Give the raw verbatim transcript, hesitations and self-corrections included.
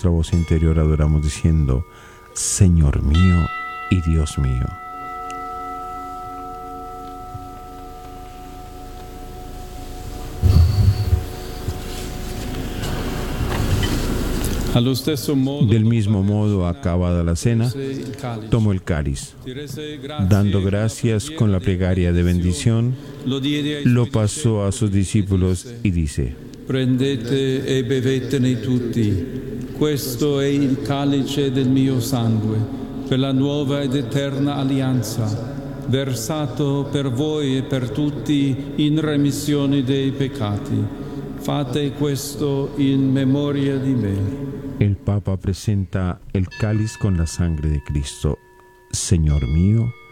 nuestra voz interior adoramos diciendo: Señor mío y Dios mío. Del mismo modo, acabada la cena, tomó el cáliz. Dando gracias con la plegaria de bendición, lo pasó a sus discípulos y dice: Prendete e bevetene tutti. Questo è il calice del mio sangue, per la nuova ed eterna alleanza, versato per voi e per tutti in remissione dei peccati. Fate questo in memoria di me. El Papa presenta el cáliz con la sangre de Cristo. Señor mío